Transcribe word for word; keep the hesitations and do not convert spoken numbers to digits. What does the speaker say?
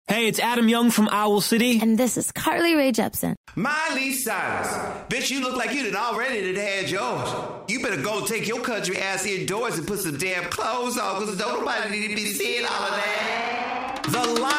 Hey, it's Adam Young from Owl City. And this is Carly Rae Jepsen. Miley Cyrus. Bitch, you look like you done already done had yours. You better go take your country ass indoors and put some damn clothes on, because don't nobody need to be seeing all of that. The